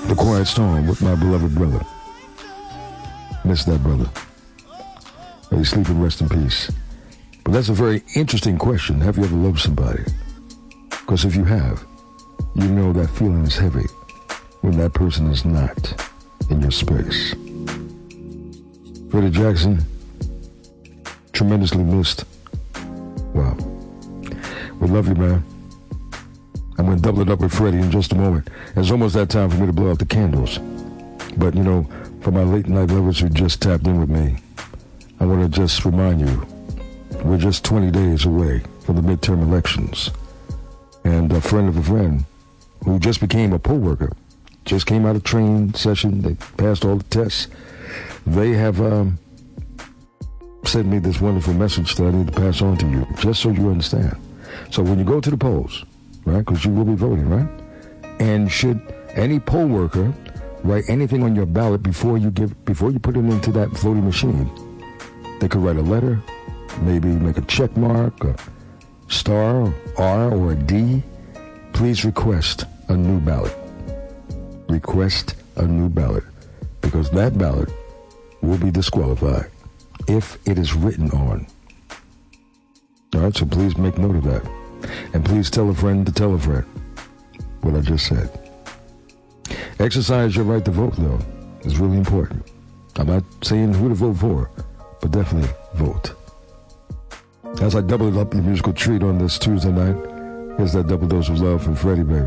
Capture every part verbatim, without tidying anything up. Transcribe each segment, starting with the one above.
The Quiet Storm with my beloved brother. Miss that brother. May he sleep and rest in peace. But that's a very interesting question. Have you ever loved somebody? Because if you have, you know that feeling is heavy when that person is not in your space. Freddie Jackson, tremendously missed. Wow. We love you, man. I'm going to double it up with Freddie in just a moment. It's almost that time for me to blow out the candles. But, you know, for my late night lovers who just tapped in with me, I want to just remind you, we're just twenty days away from the midterm elections. And a friend of a friend who just became a poll worker, just came out of training session, they passed all the tests. They have um, sent me this wonderful message that I need to pass on to you, just so you understand. So when you go to the polls, right, because you will be voting, right? And should any poll worker write anything on your ballot before you give, before you put it into that voting machine, they could write a letter, maybe make a check mark, a star, R, or a D. Please request a new ballot. Request a new ballot, because that ballot will be disqualified if it is written on. All right, so please make note of that. And please tell a friend to tell a friend what I just said. Exercise your right to vote, though. It's really important. I'm not saying who to vote for, but definitely vote. As I double up the musical treat on this Tuesday night, here's that double dose of love from Freddie, baby.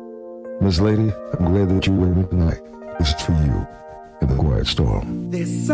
Miss Lady, I'm glad that you were with me tonight. This is for you in the Quiet Storm. This